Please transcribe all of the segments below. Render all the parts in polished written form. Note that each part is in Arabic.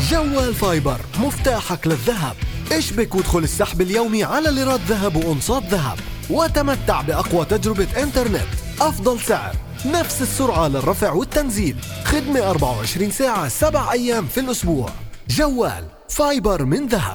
جوال فايبر، مفتاحك للذهب. اشبك وادخل السحب اليومي على ليرات ذهب وأنصات ذهب، وتمتع بأقوى تجربة انترنت، أفضل سعر، نفس السرعة للرفع والتنزيل، خدمة 24 ساعة 7 أيام في الأسبوع. جوال فايبر من ذهب.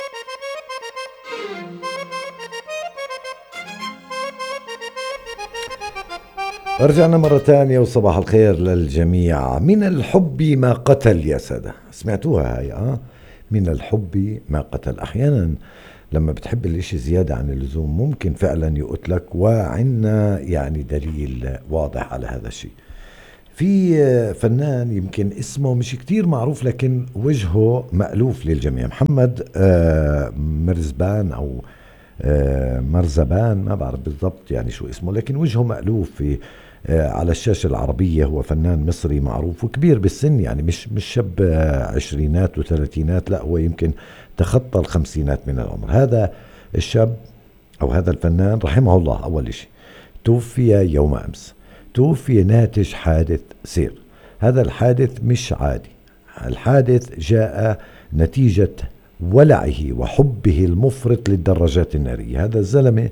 رجعنا مرة تانية وصباح الخير للجميع. من الحب ما قتل يا سادة، سمعتوها هاي؟ من الحب ما قتل. أحيانا لما بتحب الاشي زيادة عن اللزوم ممكن فعلا يقتلك، وعنا يعني دليل واضح على هذا الشيء. في فنان يمكن اسمه مش كتير معروف لكن وجهه مألوف للجميع، محمد مرزبان أو مرزبان، ما بعرف بالضبط يعني شو اسمه، لكن وجهه مألوف في على الشاشة العربية. هو فنان مصري معروف وكبير بالسن، يعني مش شاب عشرينات وثلاثينات، لا هو يمكن تخطى الخمسينات من العمر. هذا الشاب أو هذا الفنان رحمه الله أول شيء توفي يوم أمس، توفي ناتج حادث سير. هذا الحادث مش عادي، الحادث جاء نتيجة ولعه وحبه المفرط للدراجات النارية. هذا الزلمة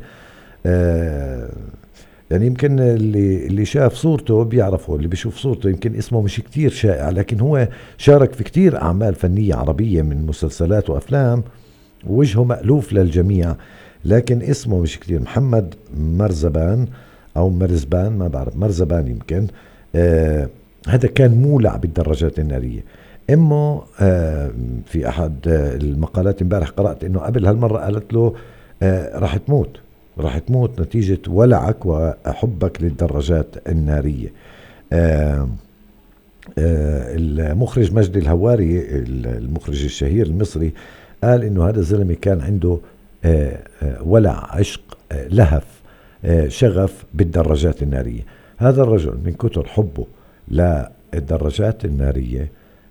يعني يمكن اللي شاف صورته بيعرفه، اللي بيشوف صورته يمكن اسمه مش كتير شائع، لكن هو شارك في كتير أعمال فنية عربية من مسلسلات وأفلام، ووجهه مألوف للجميع، لكن اسمه مش كتير. محمد مرزبان أو مرزبان، ما بعرف، مرزبان يمكن. هذا كان مولع بالدراجات النارية. امه في احد المقالات امبارح قرأت انه قبل هالمرة قالت له راح تموت نتيجة ولعك وحبك للدراجات النارية. المخرج مجدي الهواري، المخرج الشهير المصري، قال انه هذا الزلمة كان عنده ولع، عشق، لهف، شغف بالدراجات النارية. هذا الرجل من كتر حبه للدراجات النارية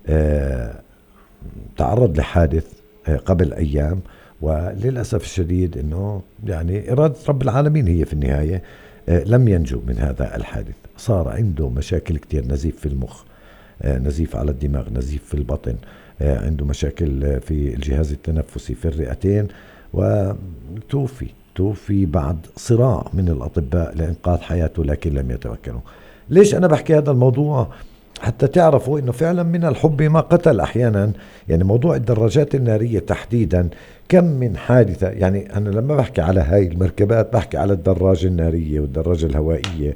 تعرض لحادث قبل أيام، وللأسف الشديد أنه يعني إرادة رب العالمين هي في النهاية، لم ينجو من هذا الحادث. صار عنده مشاكل كتير، نزيف في المخ، نزيف على الدماغ، نزيف في البطن، عنده مشاكل في الجهاز التنفسي، في الرئتين، توفي بعد صراع من الأطباء لإنقاذ حياته لكن لم يتمكنوا. ليش أنا بحكي هذا الموضوع؟ حتى تعرفوا انه فعلا من الحب ما قتل احيانا. يعني موضوع الدراجات النارية تحديدا، كم من حادثة. يعني انا لما بحكي على هاي المركبات بحكي على الدراجة النارية والدراجة الهوائية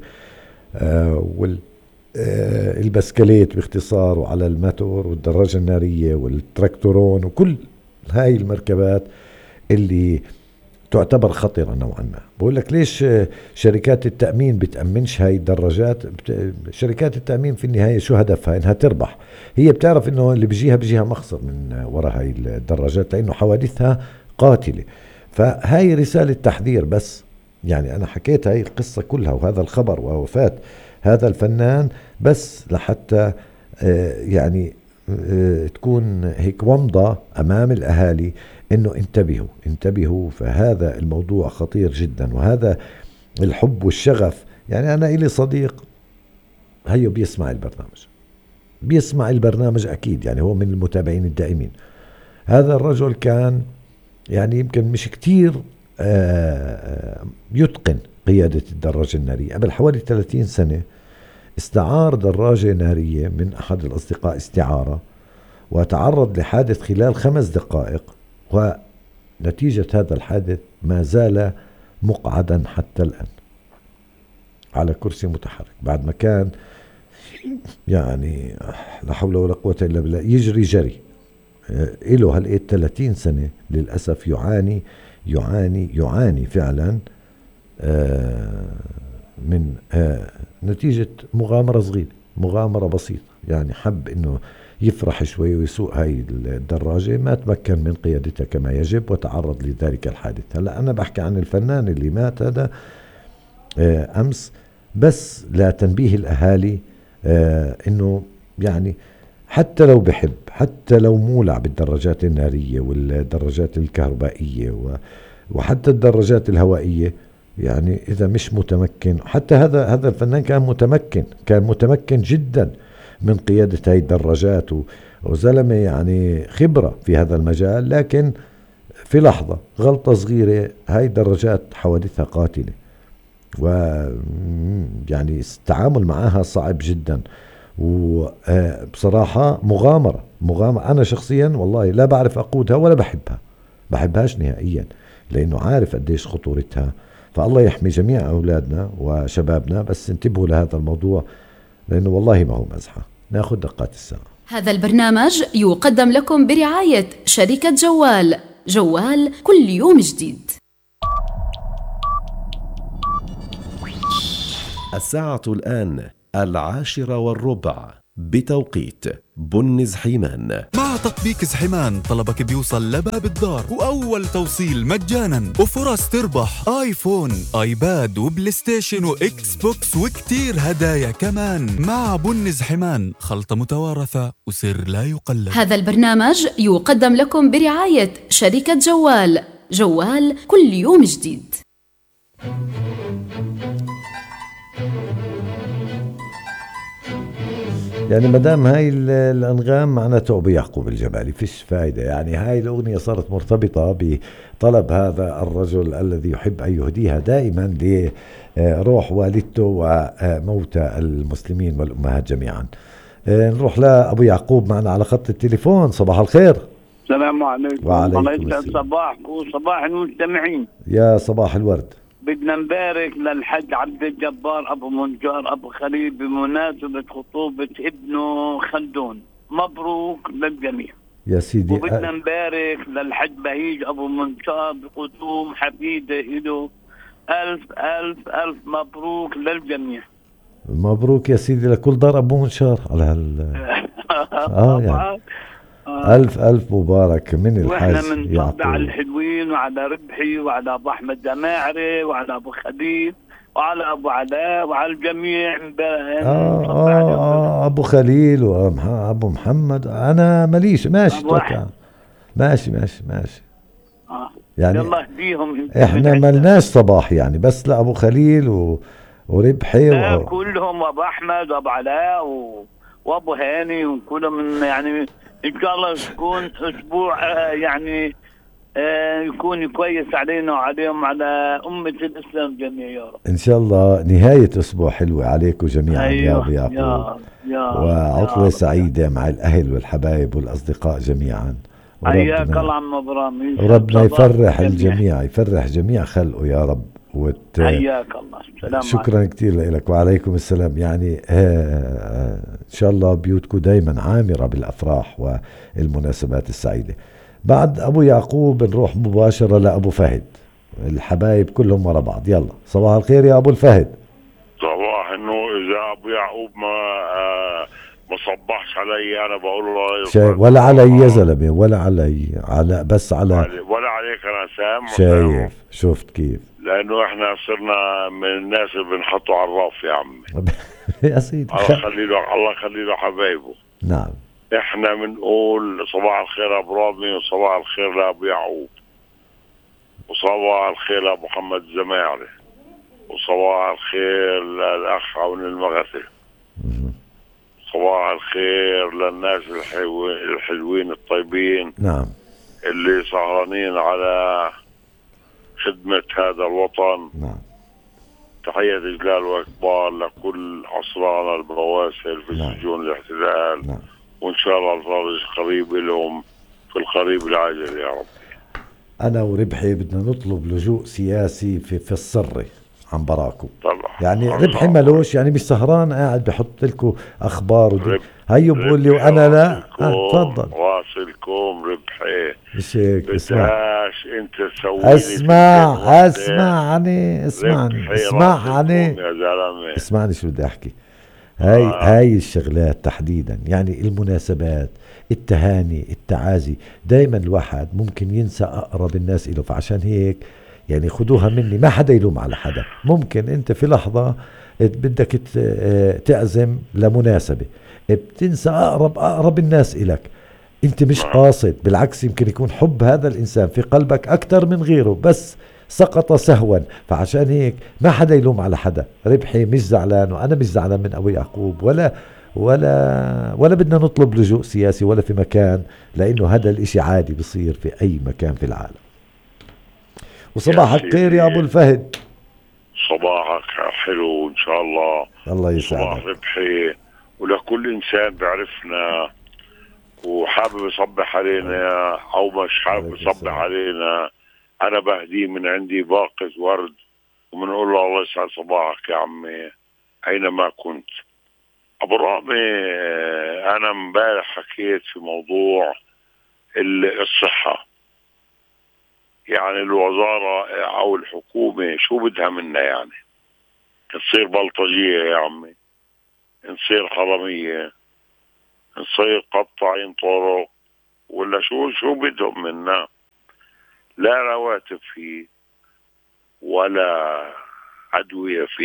والبسكليت باختصار، وعلى الماتور والدراجة النارية والتراكتورون وكل هاي المركبات اللي تعتبر خطرة نوعا ما. بقول لك ليش شركات التأمين بتأمنش هاي الدراجات؟ شركات التأمين في النهاية شو هدفها؟ انها تربح. هي بتعرف انه اللي بيجيها مخسر من وراء هاي الدراجات، لانه حوادثها قاتلة. فهاي رسالة تحذير بس. يعني انا حكيت هاي القصة كلها وهذا الخبر ووفاة هذا الفنان بس لحتى يعني تكون هيك ومضة امام الاهالي انه انتبهوا. فهذا الموضوع خطير جدا، وهذا الحب والشغف. يعني انا الي صديق هيو بيسمع البرنامج اكيد، يعني هو من المتابعين الدائمين. هذا الرجل كان يعني يمكن مش كتير يتقن قيادة الدراجة النارية. قبل حوالي 30 سنة استعار دراجة نارية من احد الاصدقاء استعارة، وتعرض لحادث خلال 5 دقائق، ونتيجة هذا الحادث ما زال مقعدا حتى الآن على كرسي متحرك، بعد ما كان يعني لا حول ولا قوة إلا بالله يجري جري. إله هالقيت 30 سنة للأسف يعاني فعلا من نتيجة مغامرة صغيرة، مغامرة بسيطة. يعني حب إنه يفرح شوي ويسوق هاي الدراجة، ما تمكن من قيادتها كما يجب وتعرض لذلك الحادث. هلأ أنا بحكي عن الفنان اللي مات هذا أمس، بس لتنبيه الأهالي إنه يعني حتى لو بحب، حتى لو مولع بالدراجات النارية والدراجات الكهربائية وحتى الدراجات الهوائية، يعني إذا مش متمكن. حتى هذا الفنان كان متمكن جدا من قيادة هاي الدراجات وزلمة يعني خبرة في هذا المجال، لكن في لحظة غلطة صغيرة هاي درجات حوادثها قاتلة، ويعني التعامل معها صعب جدا. وبصراحة مغامرة أنا شخصيا والله لا بعرف أقودها ولا بحبهاش نهائيا، لأنه عارف قديش خطورتها. فالله يحمي جميع أولادنا وشبابنا، بس انتبهوا لهذا الموضوع لأنه والله ما هو مزحة. ناخذ دقات الساعة. هذا البرنامج يقدم لكم برعاية شركة جوال كل يوم جديد. الساعة الآن 10:15 بتوقيت بن زحيمان. مع تطبيق زحيمان طلبك بيوصل لباب الدار، وأول توصيل مجانا، وفرص تربح آيفون، آيباد، وبلاي ستيشن، وإكس بوكس، وكتير هدايا كمان. مع بن زحيمان خلطة متوارثة وسر لا يقلد. هذا البرنامج يقدم لكم برعاية شركة جوال كل يوم جديد. يعني مدام هاي الأنغام معناته أبو يعقوب الجبالي فيش فايدة. يعني هاي الأغنية صارت مرتبطة بطلب هذا الرجل الذي يحب أن يهديها دائما لروح والدته وموتى المسلمين والأمهات جميعا. نروح لأبو يعقوب معنا على خط التليفون. صباح الخير. السلام عليكم. وعليكم السلام. صباح المستمعين. يا صباح الورد. بدنا نبارك للحج عبد الجبار أبو منجار أبو خليل بمناسبة خطوبة ابنه خلدون. مبروك للجميع يا سيدي. وبدنا نبارك للحج بهيج أبو منجار بقدوم حفيدة إله. ألف ألف ألف مبروك للجميع. مبروك يا سيدي لكل دار أبو منشار على يعني. ألف مبارك من الحاج واحنا بنصب على الحلوين وعلى ربحي وعلى أبو أحمد جماعري وعلى أبو خليل وعلى أبو علاء وعلى الجميع. أبو خليل وأبو محمد. أنا ماليش ماشي ماشي يعني الله يهديهم. احنا ملناش صباح يعني، بس لأبو خليل وربحي كلهم، وأبو أحمد وأبو علاء وأبو هاني وكلهم. يعني إن شاء الله يكون أسبوع يعني يكون كويس علينا وعليهم على أمة الإسلام جميعا يا رب. إن شاء الله نهاية أسبوع حلوة عليكم جميعا. يا أبو يعقوب وعطلة سعيدة مع الأهل والحبايب والأصدقاء جميعا. حياك الله عم إبراهيم. ربنا يفرح الجميع، يفرح جميع خلقه يا رب. حياك الله. السلام شكرا كتير لك. وعليكم السلام. يعني إن شاء الله بيوتكم دايما عامرة بالأفراح والمناسبات السعيدة. بعد أبو يعقوب نروح مباشرة لأبو فهد. الحبايب كلهم ورا بعض. يلا صباح الخير يا أبو الفهد. صباح النور. إذا أبو يعقوب ما صبحش علي أنا بقول له ولا علي يا زلمة، ولا علي بس ولا عليك أنا سام. شايف شفت كيف؟ لأنه إحنا صرنا من الناس اللي بنحطوا على الرف يا عمي. يا سيدي الله يخلي له حبايبه. نعم. إحنا بنقول صباح الخير أبو رامي، وصباح الخير لأبو يعقوب، وصباح الخير لأبو محمد زماعري، وصباح الخير للأخ عون المغثي، صباح الخير للناس الحلوين الطيبين. نعم. اللي سهرانين على خدمة هذا الوطن. نعم. تحية إجلال وإقبال لكل أسرانا البواسل في سجون الاحتلال. نعم. وإن شاء الله الفرج قريب لهم في القريب العاجل يا رب. أنا وربحي بدنا نطلب لجوء سياسي في السرة عن براكم. طبعا. يعني ربحي ملوش يعني مش سهران قاعد بحط لكم أخبار هيو بقول لي وأنا لا. تفضل. واصلكم ربحي. مش هيك. بدهاش انت تسوي. اسمعني شو بدي احكي. هاي الشغلات تحديدا، يعني المناسبات، التهاني، التعازي، دايما الواحد ممكن ينسى اقرب الناس له. فعشان هيك يعني خدوها مني، ما حدا يلوم على حدا. ممكن انت في لحظة بدك تعزم لمناسبة بتنسى اقرب الناس الك. انت مش قاصد، بالعكس يمكن يكون حب هذا الانسان في قلبك اكتر من غيره، بس سقط سهوا. فعشان هيك ما حدا يلوم على حدا. ربحي مش زعلان، وانا مش زعلان من ابو يعقوب ولا بدنا نطلب لجوء سياسي ولا في مكان، لأنه هذا الاشي عادي بصير في أي مكان في العالم. وصباحك خير يا أبو الفهد. صباحك حلو إن شاء الله. الله يسعدك. صباح ربحي ولكل إنسان بيعرفنا وحابب يصبح علينا أو مش حابب يصبح علينا، أنا بهديه من عندي باقة ورد وبنقول له الله يسعد صباحك يا عمي أينما كنت. أبو رامي، أنا امبارح حكيت في موضوع الصحة، يعني الوزارة أو الحكومة شو بدها منا؟ يعني نصير بلطجية يا عمي، نصير حرامية، نصير قطاعين طرق، ولا شو بدهم منا؟ لا رواتب فيه ولا أدوية فيه.